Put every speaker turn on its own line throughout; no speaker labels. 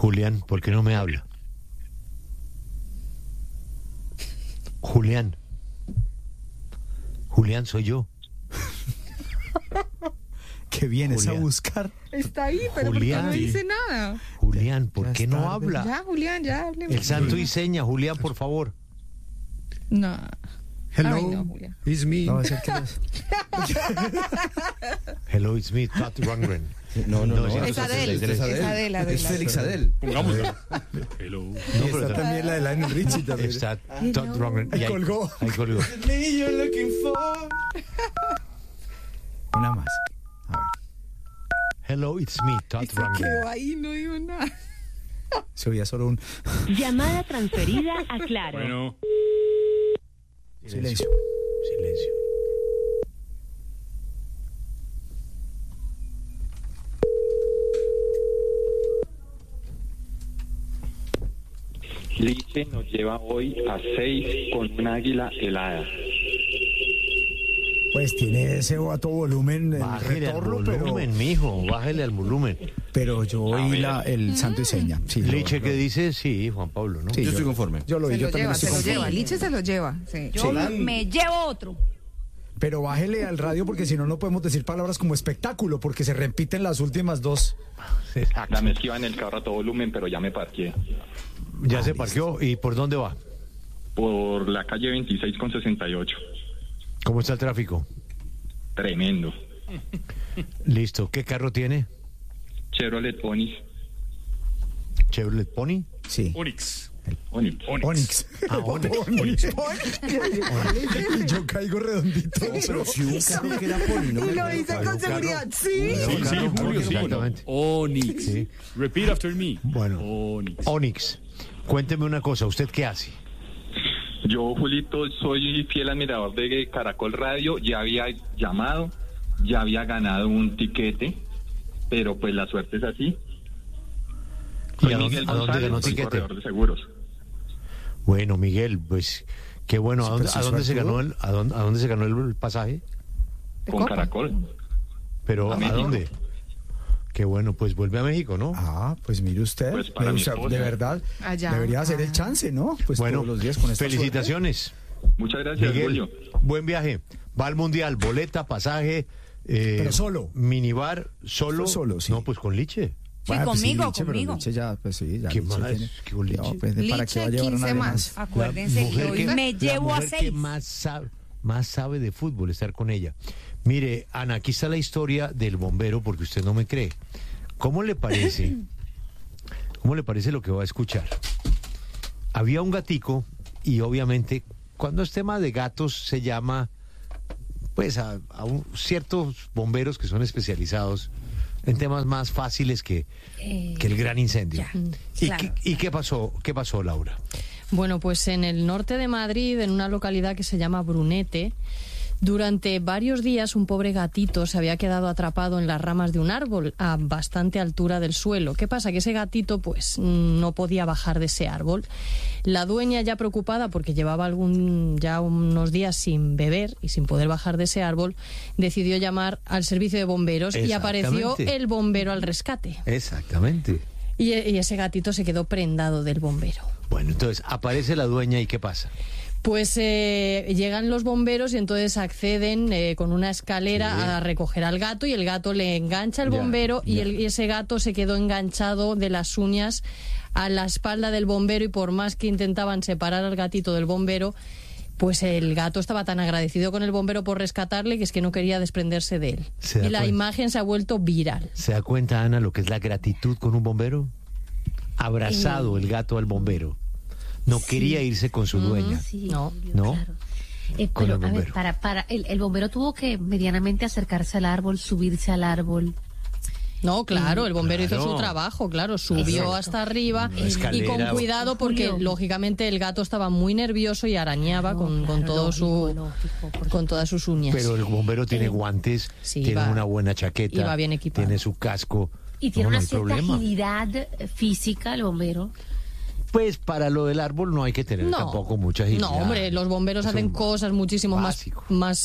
Julián, ¿por qué no me habla? Julián. Julián, soy yo.
¿Qué vienes
Julián.
a buscar?
Está ahí, pero
Julián.
¿por qué no dice nada?
Julián, ¿por
Ya
qué
es
no
tarde.
habla?
Ya, Julián, ya hablemos.
El santo y seña, Julián, por favor.
No.
Hello,
Ay, no, Julián.
it's me.
No, va a ser que
Hello, it's me, Todd Rundgren.
No,
Es Adele, es Adele.
Es Félix Adel.
Pongámoslo. Hello.
No,
Y
pero
está también la de Lionel Richie también.
está Todd Rundgren.
Ahí colgó.
Ahí colgó.
Una más. A ver,
Hello, it's me, Todd
Y se quedó
Rundgren.
ahí, no dijo nada.
se oía solo un
Llamada transferida a Claro.
Bueno,
silencio.
Silencio.
Liche nos lleva hoy a 6 con un águila helada.
Pues tiene ese a todo volumen el
Bájele al
retorno,
volumen, mijo, bájele al volumen.
pero yo oí el santo y seña. Sí,
Liche,
yo-
¿qué dice? Sí, Juan Pablo, ¿no?
Sí,
Yo estoy conforme.
Yo lo oí,
Se
yo
lo
también
lleva,
estoy
se lo
conforme.
lleva. Liche se lo lleva, sí.
Yo me llevo otro.
Pero bájele al radio porque si no, no podemos decir palabras como espectáculo porque se repiten las últimas dos.
La mezcla iba en el carro a todo volumen, pero ya me parqué.
Ya se parqueó. ¿Y por dónde va?
Por la calle 26 con 68.
¿Cómo está el tráfico?
Tremendo.
Listo. ¿Qué carro tiene?
Chevrolet Onix.
¿Chevrolet Pony?
Sí.
Onix.
Onix.
Onix.
Ah, Onix.
Onix. Y yo caigo redondito.
Pero si un carro que era poli, no
Y
me
lo dice con seguridad, sí.
Sí, sí, Julio, sí.
Exactamente.
Onix.
Sí.
Repeat after me.
Bueno.
Onix.
Onix, cuénteme una cosa. ¿Usted qué hace?
Yo, Julito, soy fiel admirador de Caracol Radio. Ya había llamado, ya había ganado un tiquete, pero pues la suerte es así.
¿Y
Soy
a dónde-
Miguel
a dónde
González,
ganó
soy
tiquete?
corredor de seguros.
Bueno, Miguel, pues qué bueno.
Sí,
¿A
pero
dónde,
si
a dónde se
suertudo.
ganó a dónde se ganó el pasaje?
¿De
Con
Copa?
Caracol.
Pero
A
¿a
México.
dónde? Qué bueno, pues vuelve a México, ¿no?
Ah, pues mire usted.
Pues para mi esposa.
de verdad,
Allá.
debería ser el
Ah.
chance, ¿no? Pues
bueno,
todos los días con esta
felicitaciones,
Muchas gracias,
Miguel.
Julio.
Buen viaje. Va al Mundial, boleta, pasaje.
Pero solo.
Minibar, solo.
Solo, sí.
No, pues con Liche.
Sí,
Pues
conmigo,
Liche, pero
conmigo.
Liche ya, pues sí, ya.
¿Qué
Liche
más?
tiene-
¿Qué con Liche?
No, pues, ¿para qué va a
Liche,
llevar a
15
nadie
más.
Acuérdense que hoy me llevo
la
a
mujer
6.
que más sabe de fútbol, estar con ella. Mire, Ana, aquí está la historia del bombero, porque usted no me cree. ¿Cómo le parece? ¿Cómo le parece lo que va a escuchar? Había un gatico y obviamente cuando es tema de gatos se llama pues a ciertos bomberos que son especializados en temas más fáciles que el gran incendio.
Ya, claro.
¿Y qué pasó? ¿Qué pasó, Laura?
Bueno, pues en el norte de Madrid, en una localidad que se llama Brunete, durante varios días un pobre gatito se había quedado atrapado en las ramas de un árbol a bastante altura del suelo. ¿Qué pasa? Que ese gatito pues no podía bajar de ese árbol. La dueña, ya preocupada porque llevaba ya unos días sin beber y sin poder bajar de ese árbol, decidió llamar al servicio de bomberos y apareció
Exactamente.
el bombero al rescate.
Exactamente.
Y ese gatito se quedó prendado del bombero.
Bueno, entonces aparece la dueña y ¿qué pasa?
Pues llegan los bomberos y entonces acceden con una escalera
Sí.
a recoger al gato y el gato le engancha al
Ya,
bombero y
ya.
y ese gato se quedó enganchado de las uñas a la espalda del bombero y por más que intentaban separar al gatito del bombero, pues el gato estaba tan agradecido con el bombero por rescatarle que es que no quería desprenderse de él.
¿Se da
Y la
cuenta?
imagen se ha vuelto viral.
¿Se da cuenta, Ana, lo que es la gratitud con un bombero? Abrazado el gato al bombero. No quería irse con su dueña.
Sí,
No,
Julio,
¿no?
claro.
Con
Pero,
el
a ver,
bombero.
el bombero tuvo que medianamente acercarse al árbol, subirse al árbol.
No, claro, el bombero hizo
Claro.
su trabajo, claro, subió
Exacto.
hasta arriba
Una
y
escalera.
con cuidado porque
Julio.
lógicamente el gato estaba muy nervioso y arañaba con
Claro,
todo
lógico, por
con todas sus uñas.
Pero el bombero tiene guantes,
sí,
tiene
va-
una buena chaqueta,
iba bien equipado.
tiene su casco.
Y tiene
No, no
una
hay
cierta
problema.
agilidad física el bombero.
Pues para lo del árbol no hay que tener tampoco mucha agilidad.
No, hombre, los bomberos
Es
hacen
un
cosas muchísimo
básico.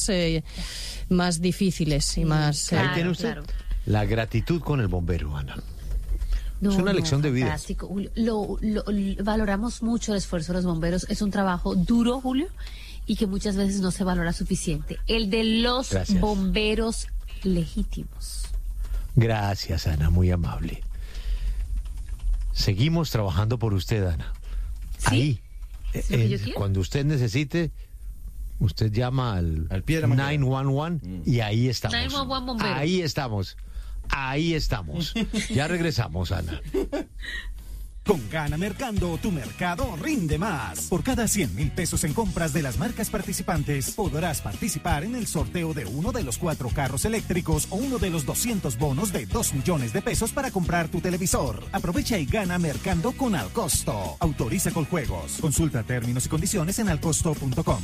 más difíciles y más...
Ahí
Claro,
tiene usted
claro.
la gratitud con el bombero, Ana.
No,
es una lección de vida.
Fantástico, Julio. Valoramos mucho el esfuerzo de los bomberos. Es un trabajo duro, Julio, y que muchas veces no se valora suficiente. El de los
Gracias.
bomberos legítimos.
Gracias, Ana, muy amable. Seguimos trabajando por usted, Ana.
¿Sí?
Ahí.
¿Es lo que yo quiero?
Cuando usted necesite, usted llama al
pie de la mañana.
911 y ahí estamos.
911 bombero.
Ahí estamos. Ahí estamos. Ya regresamos, Ana.
Con Gana Mercando, tu mercado rinde más. Por cada 100.000 pesos en compras de las marcas participantes, podrás participar en el sorteo de uno de los 4 carros eléctricos o uno de los 200 bonos de 2 millones de pesos para comprar tu televisor. Aprovecha y gana Mercando con Alcosto. Autoriza con juegos. Consulta términos y condiciones en alcosto.com.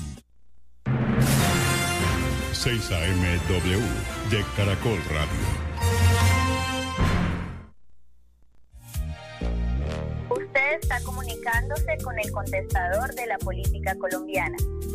6 AM-W de Caracol Radio.
Usted está comunicándose con el contestador de la política colombiana.